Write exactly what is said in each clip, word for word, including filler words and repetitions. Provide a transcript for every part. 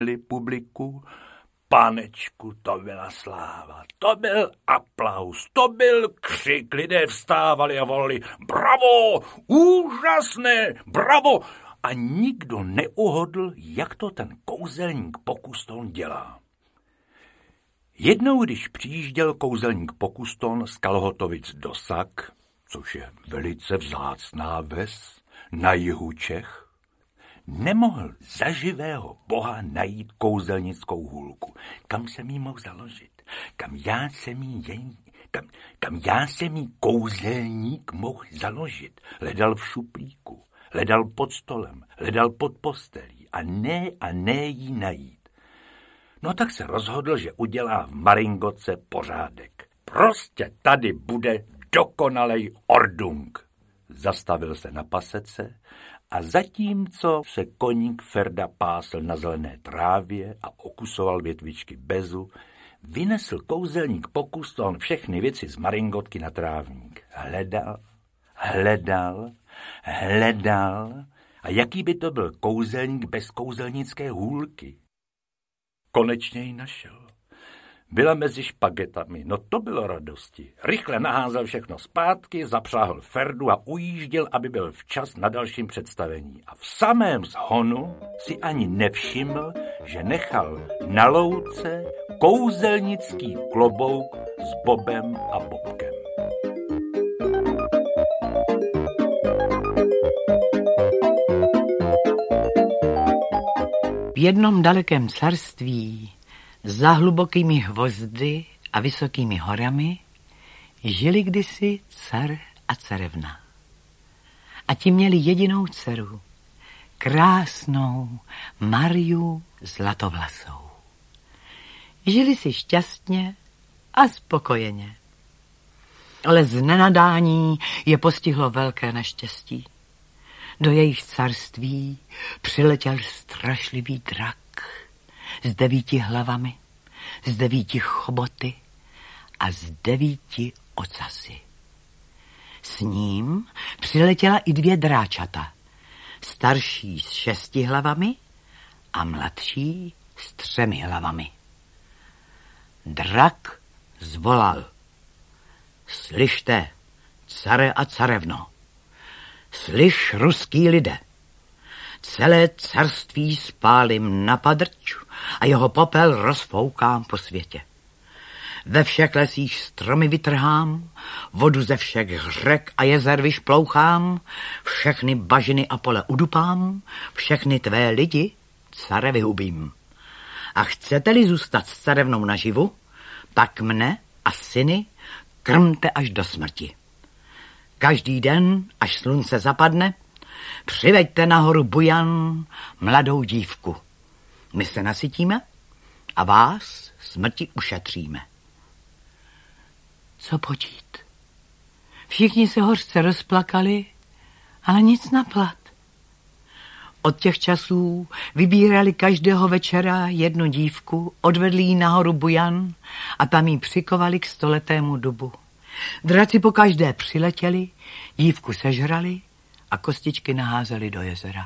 publiku. Panečku, to byla sláva, to byl aplaus, to byl křik, lidé vstávali a volali bravo, úžasné, bravo. A nikdo neuhodl, jak to ten kouzelník Pokuston dělá. Jednou, když přijížděl kouzelník Pokuston z Kalhotovic do Sak, což je velice vzácná ves na jihu Čech, nemohl za živého boha najít kouzelnickou hůlku. Kam jsem jí mohl založit? Kam já jsem jí, jen, kam, kam já jsem jí kouzelník mohl založit? Hledal v šuplíku, hledal pod stolem, hledal pod postelí a ne a ne jí najít. No tak se rozhodl, že udělá v Maringotce pořádek. Prostě tady bude dokonalej ordung. Zastavil se na pasece a zatímco se koník Ferda pásl na zelené trávě a okusoval větvičky bezu, vynesl kouzelník Pokuston všechny věci z Maringotky na trávník. Hledal, hledal, hledal a jaký by to byl kouzelník bez kouzelnické hůlky. Konečně ji našel. Byla mezi špagetami, no to bylo radosti. Rychle naházel všechno zpátky, zapřáhl Ferdu a ujížděl, aby byl včas na dalším představení. A v samém zhonu si ani nevšiml, že nechal na louce kouzelnický klobouk s Bobem a Bobkem. V jednom dalekém carství za hlubokými hvozdy a vysokými horami žili kdysi car a carevna. A ti měli jedinou dceru, krásnou Mariu Zlatovlasou. Žili si šťastně a spokojeně. Ale z nenadání je postihlo velké neštěstí. Do jejich carství přiletěl strašlivý drak s devíti hlavami, s devíti choboty a s devíti ocasy. S ním přiletěla i dvě dráčata, starší s šesti hlavami a mladší s třemi hlavami. Drak zvolal: Slyšte, care a carevno, slyš, ruský lidé, celé carství spálím na padrč a jeho popel rozfoukám po světě. Ve všech lesích stromy vytrhám, vodu ze všech řek a jezer vyšplouchám, všechny bažiny a pole udupám, všechny tvé lidi, care, vyhubím. A chcete-li zůstat s carevnou naživu, pak mne a syny krmte až do smrti. Každý den, až slunce zapadne, přiveďte nahoru Bujan mladou dívku. My se nasytíme a vás smrti ušetříme. Co počít? Všichni se hořce rozplakali, ale nic na plat. Od těch časů vybírali každého večera jednu dívku, odvedli ji nahoru Bujan a tam ji přikovali k stoletému dubu. Draci po každé přiletěli, dívku sežrali a kostičky naházeli do jezera.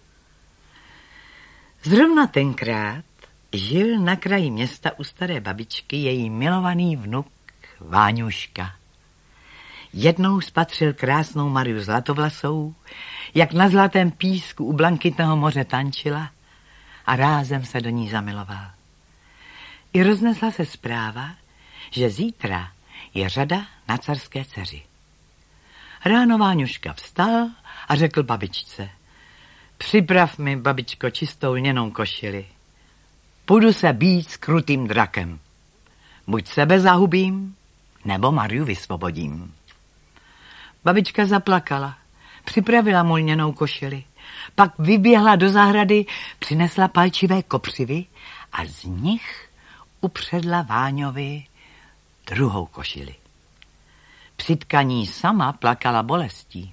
Zrovna tenkrát žil na kraji města u staré babičky její milovaný vnuk Váňuška. Jednou spatřil krásnou Mariu Zlatovlasou, jak na zlatém písku u blankitného moře tančila, a rázem se do ní zamiloval. I roznesla se zpráva, že zítra je řada na carské dceři. Ráno Váňuška vstal a řekl babičce: Připrav mi, babičko, čistou lněnou košili. Půjdu se být s krutým drakem. Buď sebe zahubím, nebo Mariu vysvobodím. Babička zaplakala, připravila mu lněnou košili, pak vyběhla do zahrady, přinesla palčivé kopřivy a z nich upředla Váňovi druhou košili. Při tkaní sama plakala bolestí.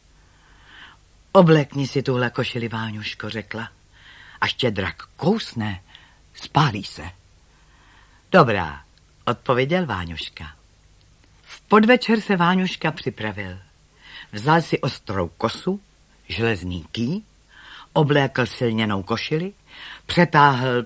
Oblekni si tuhle košili, Váňuško, řekla. Až tě drak kousne, spálí se. Dobrá, odpověděl Váňuška. V podvečer se Váňuška připravil. Vzal si ostrou kosu, železný ký, oblékl silněnou košili, Přetáhl